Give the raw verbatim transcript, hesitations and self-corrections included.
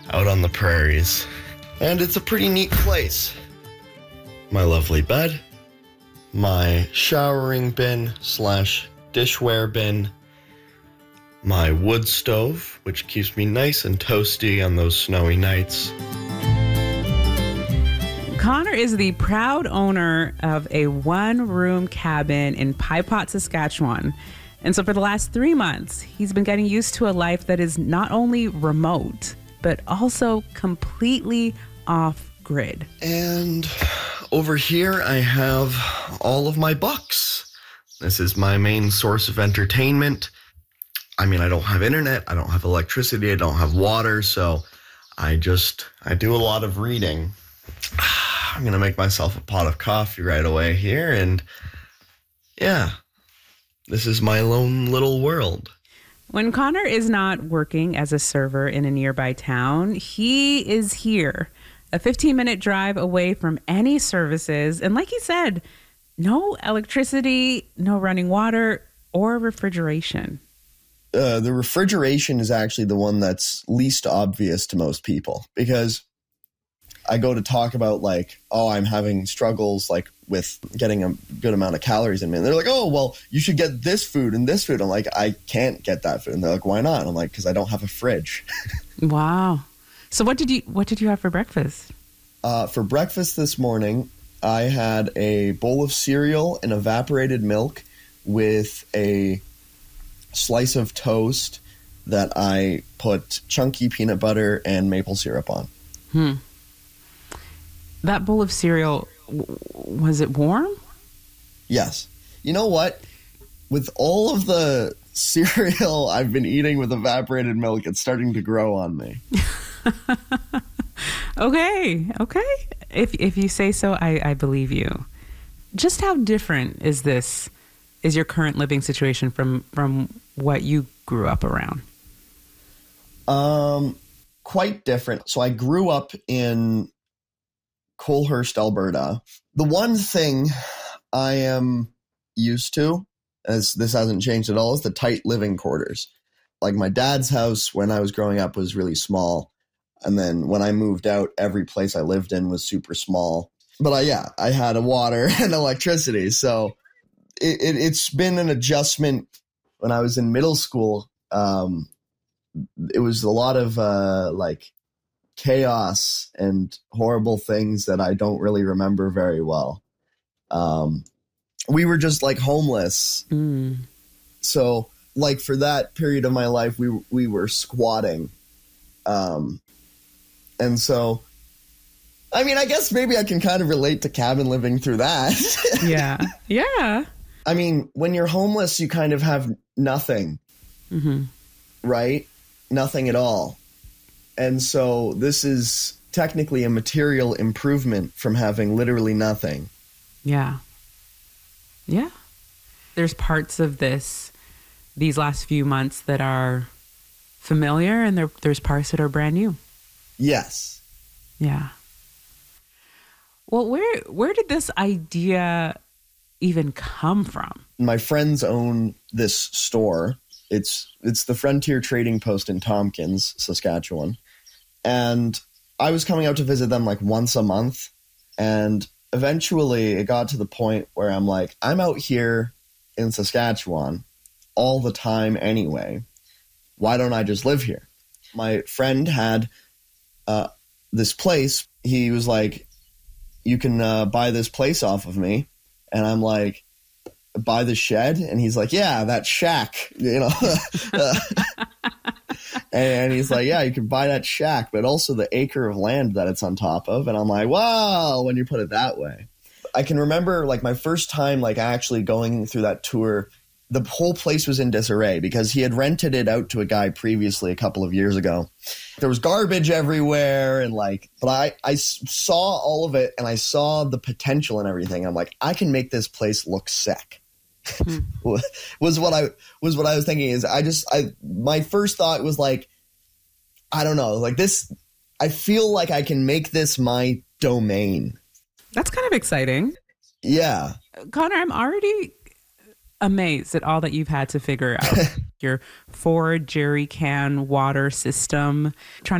out on the prairies. And it's a pretty neat place. My lovely bed, my showering bin slash dishware bin, my wood stove, which keeps me nice and toasty on those snowy nights. Connor is the proud owner of a one-room cabin in Pye Pot, Saskatchewan. And so for the last three months, he's been getting used to a life that is not only remote, but also completely off-grid. And over here, I have all of my books. This is my main source of entertainment. I mean, I don't have internet, I don't have electricity, I don't have water, so I just, I do a lot of reading. I'm going to make myself a pot of coffee right away here, and yeah, this is my lone little world. When Connor is not working as a server in a nearby town, he is here, a fifteen-minute drive away from any services, and like he said, no electricity, no running water, or refrigeration. Uh, the refrigeration is actually the one that's least obvious to most people, because I go to talk about like, oh, I'm having struggles like with getting a good amount of calories in me. And they're like, oh, well, you should get this food and this food. I'm like, I can't get that food. And they're like, why not? And I'm like, because I don't have a fridge. Wow. So what did you what did you have for breakfast? Uh, for breakfast this morning, I had a bowl of cereal and evaporated milk with a slice of toast that I put chunky peanut butter and maple syrup on. Hmm. That bowl of cereal, was it warm? Yes. You know what? With all of the cereal I've been eating with evaporated milk, it's starting to grow on me. Okay. Okay. If if you say so, I, I believe you. Just how different is this, is your current living situation from, from what you grew up around? Um, quite different. So I grew up in Colehurst, Alberta. The one thing I am used to, as this hasn't changed at all, is the tight living quarters. Like my dad's house when I was growing up was really small. And then when I moved out, every place I lived in was super small. But I, yeah, I had a water and electricity. So it, it, it's been an adjustment. When I was in middle school, um, it was a lot of uh, like chaos and horrible things that I don't really remember very well. Um, we were just like homeless. Mm. So like for that period of my life, we we were squatting. Um, and so, I mean, I guess maybe I can kind of relate to cabin living through that. Yeah. Yeah. I mean, when you're homeless, you kind of have nothing, Mm-hmm. right? Nothing at all. And so this is technically a material improvement from having literally nothing. Yeah. Yeah. There's parts of this, these last few months that are familiar, and there, there's parts that are brand new. Yes. Yeah. Well, where where did this idea even come from? My friends own this store. It's it's the Frontier Trading Post in Tompkins, Saskatchewan. And I was coming out to visit them like once a month. And eventually it got to the point where I'm like, I'm out here in Saskatchewan all the time anyway. Why don't I just live here? My friend had uh, this place. He was like, you can uh, buy this place off of me. And I'm like, buy the shed? And he's like, yeah, that shack, you know. And he's like, yeah, you can buy that shack, but also the acre of land that it's on top of. And I'm like, wow, when you put it that way. I can remember like my first time like actually going through that tour, the whole place was in disarray because he had rented it out to a guy previously a couple of years ago. There was garbage everywhere and like, but I, I saw all of it and I saw the potential and everything. I'm like, I can make this place look sick. Hmm. was what I was what I was thinking is I just I my first thought was like, I don't know, like this, I feel like I can make this my domain. That's kind of exciting. Yeah. Connor, I'm already amazed at all that you've had to figure out. Your four jerry can water system, trying